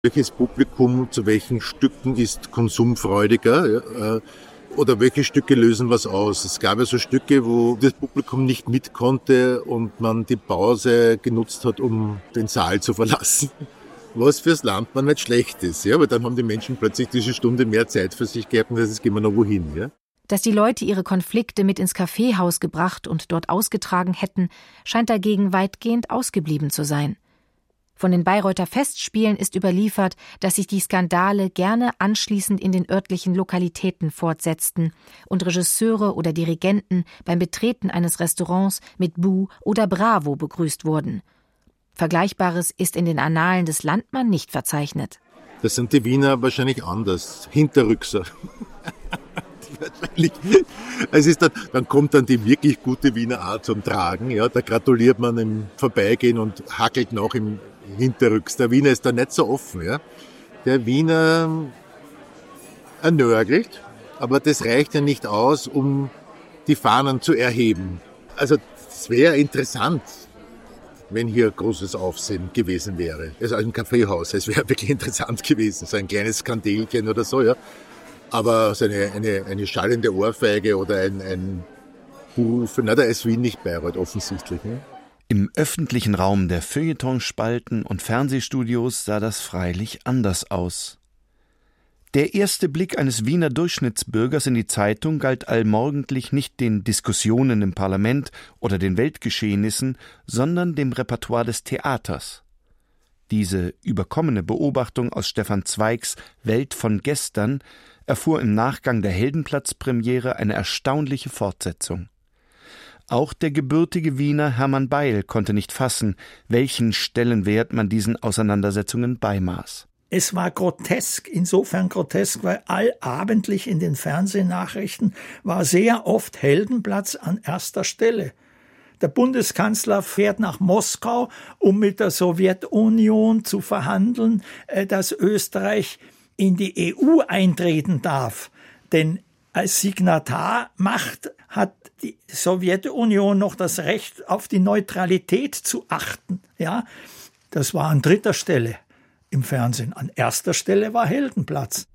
Welches Publikum zu welchen Stücken ist konsumfreudiger? Ja? Oder welche Stücke lösen was aus? Es gab ja so Stücke, wo das Publikum nicht mit konnte und man die Pause genutzt hat, um den Saal zu verlassen. Was fürs Landmann nicht schlecht ist, ja, weil dann haben die Menschen plötzlich diese Stunde mehr Zeit für sich gehabt und jetzt gehen wir noch wohin, ja. Dass die Leute ihre Konflikte mit ins Kaffeehaus gebracht und dort ausgetragen hätten, scheint dagegen weitgehend ausgeblieben zu sein. Von den Bayreuther Festspielen ist überliefert, dass sich die Skandale gerne anschließend in den örtlichen Lokalitäten fortsetzten und Regisseure oder Dirigenten beim Betreten eines Restaurants mit Buh oder Bravo begrüßt wurden. Vergleichbares ist in den Annalen des Landmann nicht verzeichnet. Das sind die Wiener wahrscheinlich anders, Hinterrückser. Es ist dann kommt dann die wirklich gute Wiener Art zum Tragen. Ja, da gratuliert man im Vorbeigehen und hackelt noch im Hinterrücks. Der Wiener ist da nicht so offen. Ja. Der Wiener nörgelt, aber das reicht ja nicht aus, um die Fahnen zu erheben. Also es wäre interessant, wenn hier großes Aufsehen gewesen wäre. Also ein Kaffeehaus, es wäre wirklich interessant gewesen, so ein kleines Skandelchen oder so, ja. Aber so eine schallende Ohrfeige oder ein Buhrufe, da ist Wien nicht Bayreuth offensichtlich. Ne? Im öffentlichen Raum der Feuilletonspalten und Fernsehstudios sah das freilich anders aus. Der erste Blick eines Wiener Durchschnittsbürgers in die Zeitung galt allmorgendlich nicht den Diskussionen im Parlament oder den Weltgeschehnissen, sondern dem Repertoire des Theaters. Diese überkommene Beobachtung aus Stefan Zweigs Welt von gestern erfuhr im Nachgang der Heldenplatz-Premiere eine erstaunliche Fortsetzung. Auch der gebürtige Wiener Hermann Beil konnte nicht fassen, welchen Stellenwert man diesen Auseinandersetzungen beimaß. Es war grotesk, insofern grotesk, weil allabendlich in den Fernsehnachrichten war sehr oft Heldenplatz an erster Stelle. Der Bundeskanzler fährt nach Moskau, um mit der Sowjetunion zu verhandeln, dass Österreich in die EU eintreten darf. Denn als Signatarmacht hat die Sowjetunion noch das Recht, auf die Neutralität zu achten. Ja, das war an dritter Stelle im Fernsehen. An erster Stelle war Heldenplatz.